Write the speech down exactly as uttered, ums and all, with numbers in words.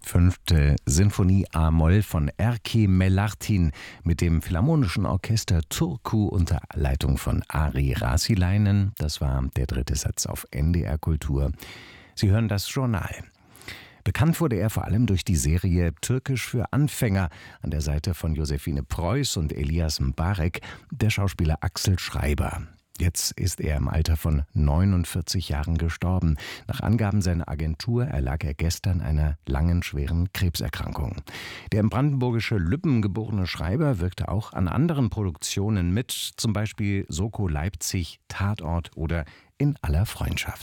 Fünfte Sinfonie A-Moll von Erkki Melartin mit dem Philharmonischen Orchester Turku unter Leitung von Ari Rasilainen. Das war der dritte Satz auf N D R Kultur. Sie hören das Journal. Bekannt wurde er vor allem durch die Serie Türkisch für Anfänger an der Seite von Josephine Preuß und Elias Mbarek, der Schauspieler Axel Schreiber. Jetzt ist er im Alter von neunundvierzig Jahren gestorben. Nach Angaben seiner Agentur erlag er gestern einer langen, schweren Krebserkrankung. Der im brandenburgische Lübben geborene Schreiber wirkte auch an anderen Produktionen mit, zum Beispiel Soko Leipzig, Tatort oder In aller Freundschaft.